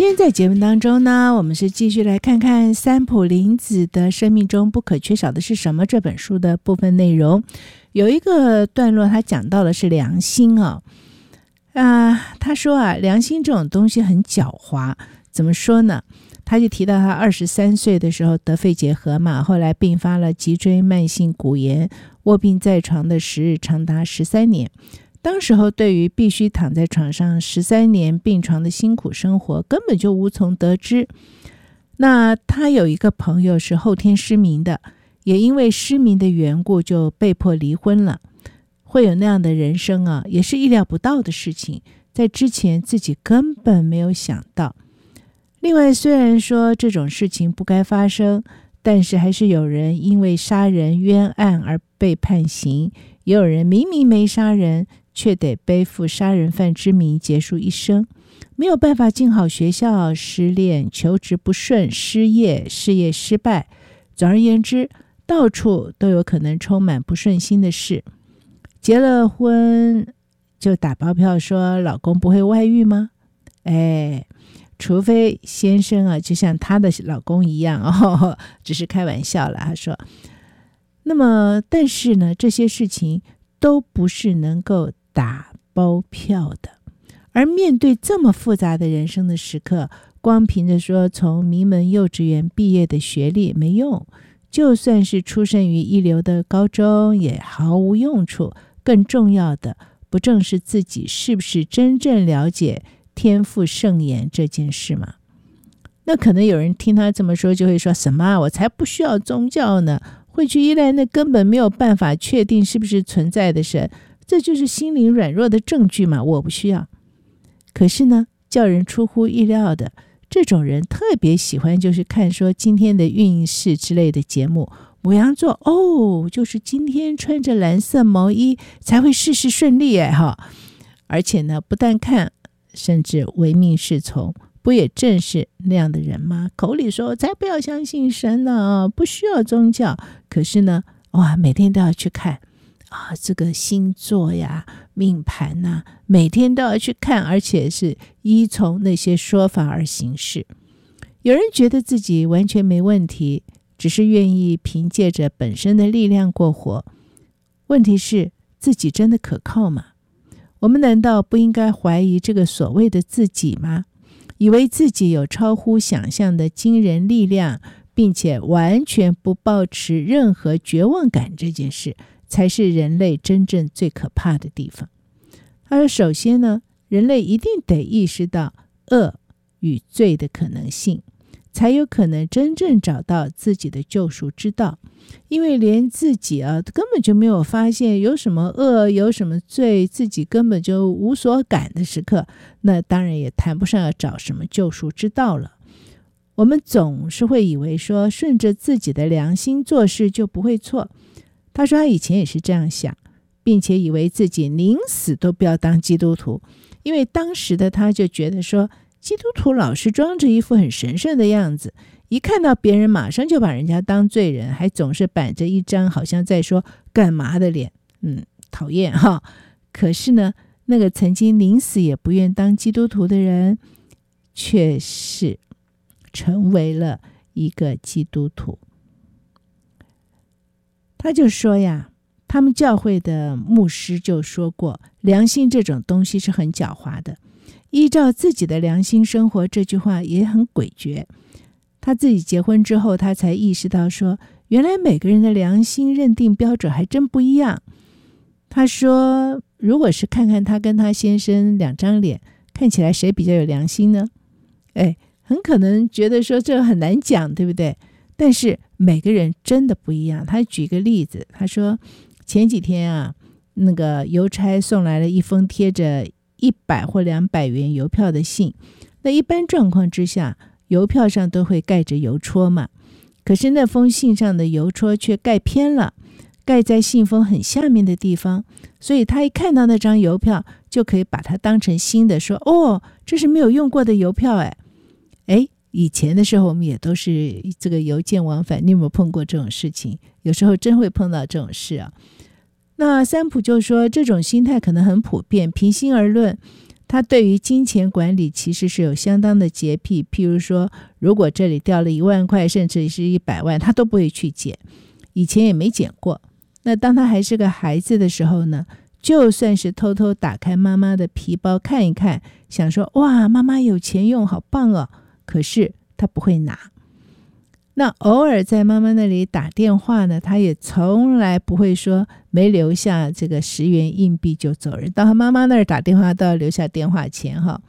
今天在节目当中呢，我们是继续来看看三浦林子的《生命中不可缺少的是什么》这本书的部分内容。有一个段落他讲到的是良心他说良心这种东西很狡猾，怎么说呢？他就提到他23岁的时候得肺结核嘛，后来并发了脊椎慢性骨炎，卧病在床的时日长达13年。当时候对于必须躺在床上13年病床的辛苦生活根本就无从得知。那他有一个朋友是后天失明的，也因为失明的缘故就被迫离婚了。会有那样的人生也是意料不到的事情，在之前自己根本没有想到。另外，虽然说这种事情不该发生，但是还是有人因为杀人冤案而被判刑，也有人明明没杀人，却得背负杀人犯之名结束一生，没有办法进好学校，失恋，求职不顺，失业，事业失败。总而言之，到处都有可能充满不顺心的事。结了婚就打包票说老公不会外遇吗？除非先生就像她的老公一样只是开玩笑了。他说，那么但是呢，这些事情都不是能够打包票的。而面对这么复杂的人生的时刻，光凭着说从名门幼稚园毕业的学历没用，就算是出身于一流的高中也毫无用处。更重要的，不正是自己是不是真正了解天赋圣言这件事吗？那可能有人听他这么说就会说，什么我才不需要宗教呢，会去依赖那根本没有办法确定是不是存在的神，这就是心灵软弱的证据嘛，我不需要。可是呢，叫人出乎意料的，这种人特别喜欢就是看说今天的运势之类的节目。牡羊座就是今天穿着蓝色毛衣才会事事顺利而且呢，不但看，甚至唯命是从。不也正是那样的人吗？口里说才不要相信神呢，不需要宗教，可是呢每天都要去看这个星座呀命盘每天都要去看，而且是依从那些说法而行事。有人觉得自己完全没问题，只是愿意凭借着本身的力量过活。问题是自己真的可靠吗？我们难道不应该怀疑这个所谓的自己吗？以为自己有超乎想象的惊人力量，并且完全不抱持任何绝望感，这件事才是人类真正最可怕的地方。他说，首先呢，人类一定得意识到恶与罪的可能性，才有可能真正找到自己的救赎之道。因为连自己根本就没有发现有什么恶，有什么罪，自己根本就无所感的时刻，那当然也谈不上要找什么救赎之道了。我们总是会以为说顺着自己的良心做事就不会错。他说他以前也是这样想，并且以为自己宁死都不要当基督徒，因为当时的他就觉得说基督徒老是装着一副很神圣的样子，一看到别人马上就把人家当罪人，还总是板着一张好像在说干嘛的脸，讨厌可是呢，那个曾经宁死也不愿当基督徒的人，却是成为了一个基督徒。他就说呀，他们教会的牧师就说过，良心这种东西是很狡猾的，依照自己的良心生活，这句话也很诡谲。他自己结婚之后，他才意识到说，原来每个人的良心认定标准还真不一样。他说，如果是看看他跟他先生两张脸，看起来谁比较有良心呢？很可能觉得说这很难讲，对不对？但是每个人真的不一样。他举个例子，他说前几天那个邮差送来了一封贴着100或200元邮票的信。那一般状况之下，邮票上都会盖着邮戳嘛，可是那封信上的邮戳却盖偏了，盖在信封很下面的地方，所以他一看到那张邮票就可以把它当成新的，说这是没有用过的邮票以前的时候我们也都是这个邮件往返，你有没有碰过这种事情？有时候真会碰到这种事那三浦就说这种心态可能很普遍，平心而论， 他对于金钱管理其实是有相当的洁癖，譬如说如果这里掉了1万块甚至是100万，他都不会去捡，以前也没捡过。那当他还是个孩子的时候呢，就算是偷偷打开妈妈的皮包看一看，想说哇，妈妈有钱用，好棒哦，可是他不会拿。那偶尔在妈妈那里打电话呢，他也从来不会说没留下这个10元硬币就走人，到他妈妈那儿打电话都要留下电话钱哈。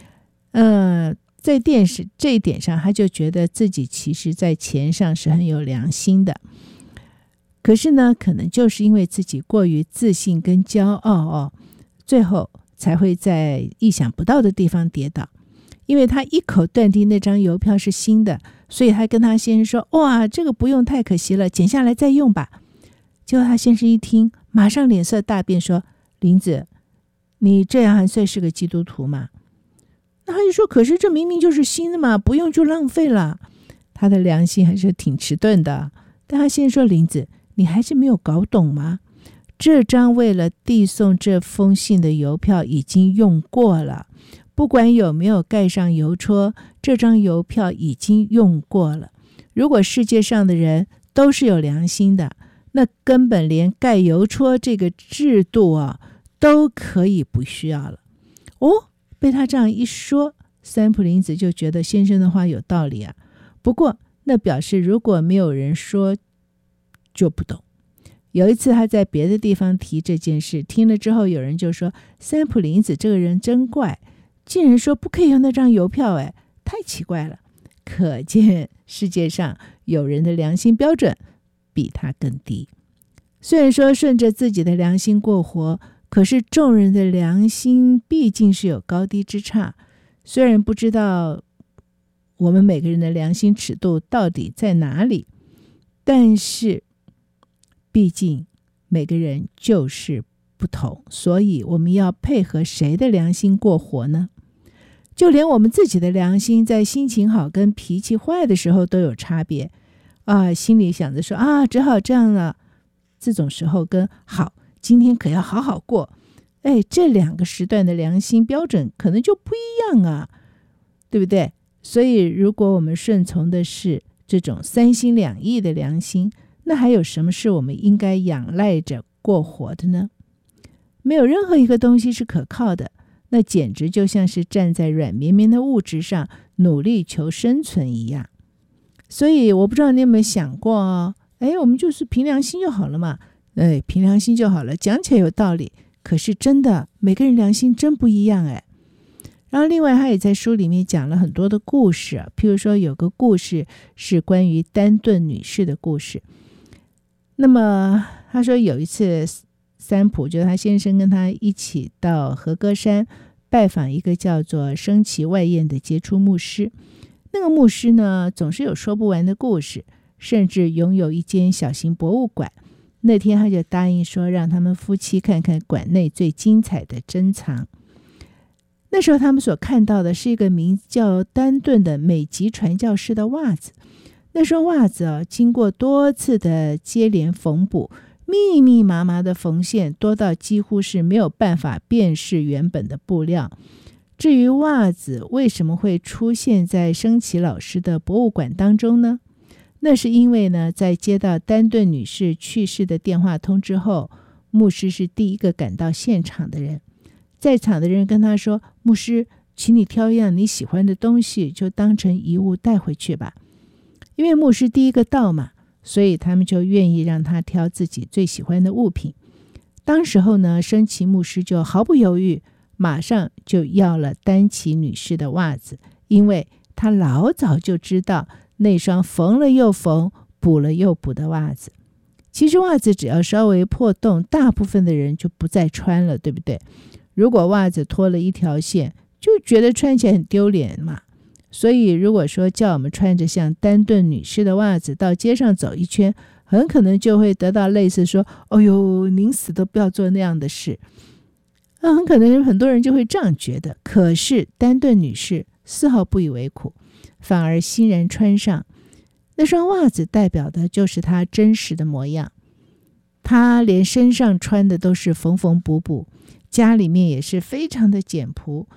在这一点上，他就觉得自己其实在钱上是很有良心的。可是呢，可能就是因为自己过于自信跟骄傲最后才会在意想不到的地方跌倒。因为他一口断定那张邮票是新的，所以他跟他先生说，哇，这个不用太可惜了，剪下来再用吧。结果他先生一听，马上脸色大变，说，林子，你这样还算是个基督徒吗？那他就说，可是这明明就是新的嘛，不用就浪费了。他的良心还是挺迟钝的。但他先生说，林子，你还是没有搞懂吗？这张为了递送这封信的邮票已经用过了，不管有没有盖上邮戳，这张邮票已经用过了。如果世界上的人都是有良心的，那根本连盖邮戳这个制度都可以不需要了。被他这样一说，三浦林子就觉得先生的话有道理啊。不过那表示如果没有人说就不懂。有一次他在别的地方提这件事，听了之后有人就说，三浦林子这个人真怪，竟然说不可以用那张邮票，太奇怪了。可见世界上有人的良心标准比他更低。虽然说顺着自己的良心过活，可是众人的良心毕竟是有高低之差。虽然不知道我们每个人的良心尺度到底在哪里，但是毕竟每个人就是不同，所以我们要配合谁的良心过活呢？就连我们自己的良心在心情好跟脾气坏的时候都有差别心里想着说只好这样了，这种时候跟好，今天可要好好过，这2个时段的良心标准可能就不一样对不对？所以如果我们顺从的是这种3心2意的良心，那还有什么是我们应该仰赖着过活的呢？没有任何一个东西是可靠的，那简直就像是站在软绵绵的物质上努力求生存一样。所以我不知道你有没有想过我们就是凭良心就好了嘛。凭良心就好了，讲起来有道理，可是真的每个人良心真不一样然后另外他也在书里面讲了很多的故事譬如说有个故事是关于丹顿女士的故事。那么他说有一次三浦就是他先生跟他一起到和歌山拜访一个叫做升崎外彦的杰出牧师。那个牧师呢总是有说不完的故事，甚至拥有一间小型博物馆。那天他就答应说让他们夫妻看看馆内最精彩的珍藏。那时候他们所看到的是一个名叫丹顿的美籍传教士的袜子。那双袜子经过多次的接连缝补，密密麻麻的缝线多到几乎是没有办法辨识原本的布料。至于袜子为什么会出现在升崎老师的博物馆当中呢？那是因为呢，在接到丹顿女士去世的电话通知后，牧师是第一个赶到现场的人。在场的人跟他说，牧师，请你挑一样你喜欢的东西，就当成遗物带回去吧。因为牧师第一个到嘛，所以他们就愿意让他挑自己最喜欢的物品。当时候呢，升崎牧师就毫不犹豫，马上就要了丹崎女士的袜子，因为他老早就知道那双缝了又缝补了又补的袜子。其实袜子只要稍微破洞，大部分的人就不再穿了，对不对？如果袜子脱了一条线，就觉得穿起来很丢脸嘛。所以如果说叫我们穿着像丹顿女士的袜子到街上走一圈，很可能就会得到类似说，哎呦，您死都不要做那样的事。很可能很多人就会这样觉得。可是丹顿女士丝毫不以为苦，反而欣然穿上。那双袜子代表的就是她真实的模样。她连身上穿的都是缝缝补补，家里面也是非常的简朴，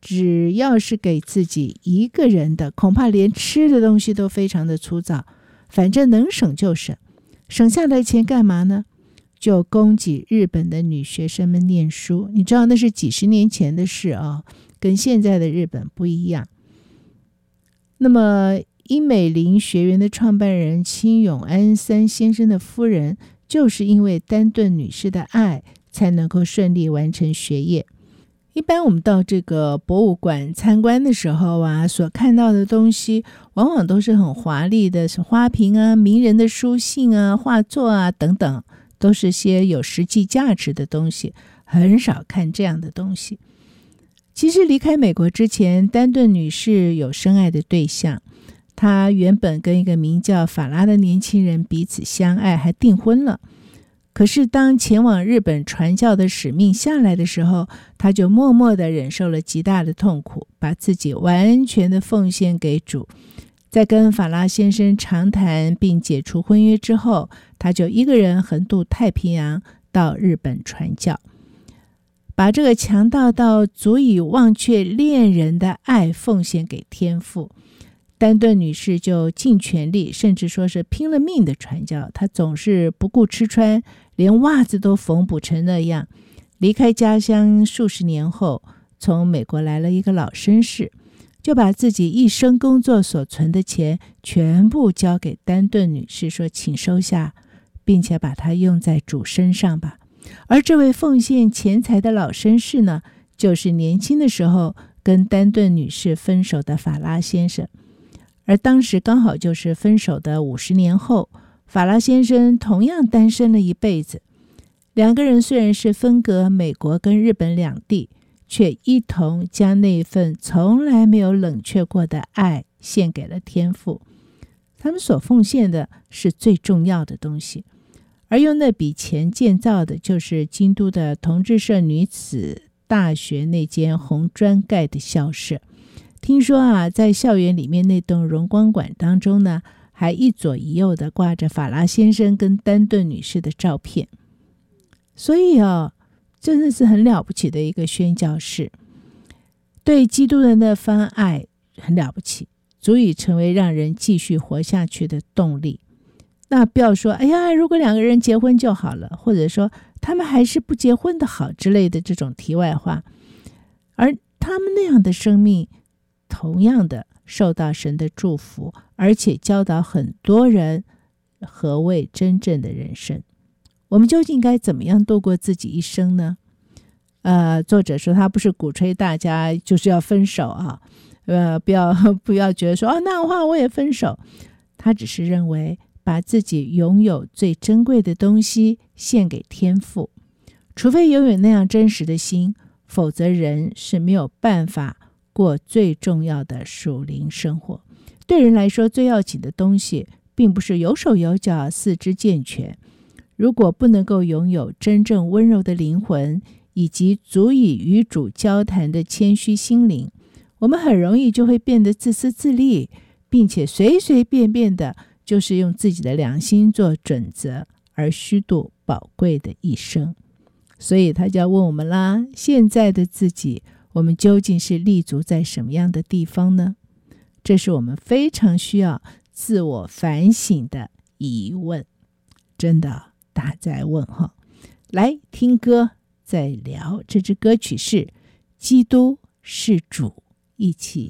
只要是给自己一个人的，恐怕连吃的东西都非常的粗糙，反正能省就省，省下来钱干嘛呢？就供给日本的女学生们念书。你知道那是几十年前的事啊，跟现在的日本不一样。那么英美林学园的创办人清永安三先生的夫人，就是因为丹顿女士的爱，才能够顺利完成学业。一般我们到这个博物馆参观的时候啊，所看到的东西往往都是很华丽的，是花瓶啊、名人的书信啊、画作啊等等，都是些有实际价值的东西，很少看这样的东西。其实离开美国之前，丹顿女士有深爱的对象，她原本跟一个名叫法拉的年轻人彼此相爱，还订婚了。可是当前往日本传教的使命下来的时候，他就默默地忍受了极大的痛苦，把自己完全的奉献给主。在跟法拉先生长谈并解除婚约之后，他就一个人横渡太平洋到日本传教，把这个强大到足以忘却恋人的爱奉献给天父。丹顿女士就尽全力，甚至说是拼了命的传教，她总是不顾吃穿，连袜子都缝补成那样。离开家乡数十年后，从美国来了一个老绅士，就把自己一生工作所存的钱全部交给丹顿女士，说请收下，并且把它用在主身上吧。而这位奉献钱财的老绅士呢，就是年轻的时候跟丹顿女士分手的法拉先生。而当时刚好就是分手的50年后，法拉先生同样单身了一辈子。两个人虽然是分隔美国跟日本两地，却一同将那份从来没有冷却过的爱献给了天父。他们所奉献的是最重要的东西，而用那笔钱建造的就是京都的同志社女子大学那间红砖盖的校舍。听说啊，在校园里面那栋荣光馆当中呢，还一左一右的挂着法拉先生跟丹顿女士的照片。所以真的是很了不起的一个宣教士，对基督的那番爱很了不起，足以成为让人继续活下去的动力。那不要说哎呀，如果两个人结婚就好了，或者说他们还是不结婚的好之类的这种题外话。而他们那样的生命同样的受到神的祝福，而且教导很多人何谓真正的人生。我们究竟该怎么样度过自己一生呢？作者说他不是鼓吹大家就是要分手啊，不要觉得说那样的话我也分手。他只是认为把自己拥有最珍贵的东西献给天父，除非拥有那样真实的心，否则人是没有办法过最重要的属灵生活。对人来说，最要紧的东西并不是有手有脚、四肢健全。如果不能够拥有真正温柔的灵魂，以及足以与主交谈的谦虚心灵，我们很容易就会变得自私自利，并且随随便便的就是用自己的良心做准则，而虚度宝贵的一生。所以他就要问我们啦，现在的自己，我们究竟是立足在什么样的地方呢？这是我们非常需要自我反省的疑问。真的大在问号。来听歌再聊，这支歌曲是基督是主，一起